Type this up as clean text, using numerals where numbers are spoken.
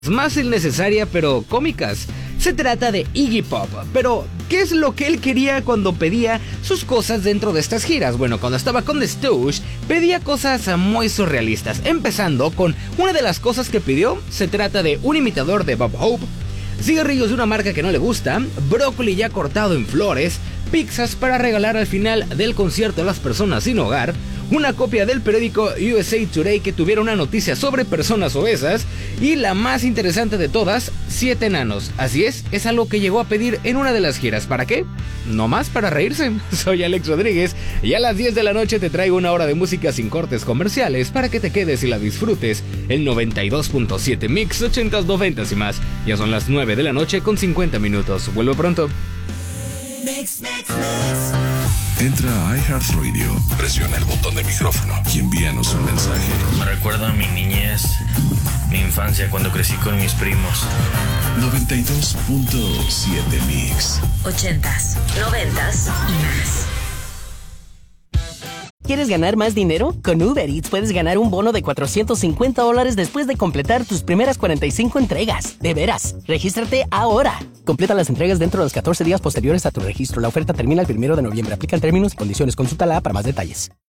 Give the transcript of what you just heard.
más innecesaria pero cómicas. Se trata de Iggy Pop, pero ¿qué es lo que él quería cuando pedía sus cosas dentro de estas giras? Bueno, cuando estaba con The Stooges, pedía cosas muy surrealistas, empezando con una de las cosas que pidió. Se trata de un imitador de Bob Hope, cigarrillos de una marca que no le gusta, brócoli ya cortado en flores, pizzas para regalar al final del concierto a las personas sin hogar, una copia del periódico USA Today que tuviera una noticia sobre personas obesas y la más interesante de todas, 7 enanos. Así es algo que llegó a pedir en una de las giras. ¿Para qué? No más para reírse. Soy Alex Rodríguez y a las 10 de la noche te traigo una hora de música sin cortes comerciales para que te quedes y la disfrutes. El 92.7 Mix 80s, 90s y más. Ya son las 9 de la noche con 50 minutos. Vuelvo pronto. Entra a iHeartRadio, presiona el botón de micrófono y envíanos un mensaje. Me recuerda a mi niñez, mi infancia cuando crecí con mis primos. 92.7 Mix. 80s, 90s y más. ¿Quieres ganar más dinero? Con Uber Eats puedes ganar un bono de $450 después de completar tus primeras 45 entregas. De veras, regístrate ahora. Completa las entregas dentro de los 14 días posteriores a tu registro. La oferta termina el 1 de noviembre. Aplican términos y condiciones. Consulta la app para más detalles.